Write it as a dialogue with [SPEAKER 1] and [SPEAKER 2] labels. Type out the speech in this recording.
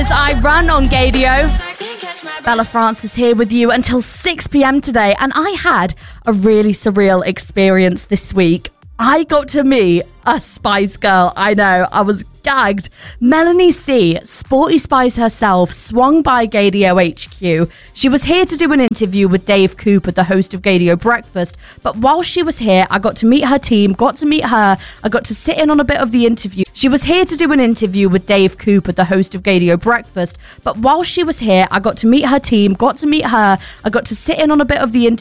[SPEAKER 1] As I run on Gaydio, Bella Francis here with you until 6 p.m. today, and I had a really surreal experience this week. I got to meet a Spice Girl. I know, I was gagged. Melanie C, Sporty Spice herself, swung by Gaydio HQ. She was here to do an interview with Dave Cooper, the host of Gaydio Breakfast. But while she was here, I got to meet her team, got to meet her. I got to sit in on a bit of the interview. She was here to do an interview with Dave Cooper, the host of Gaydio Breakfast. But while she was here, I got to meet her team, got to meet her. I got to sit in on a bit of the interview.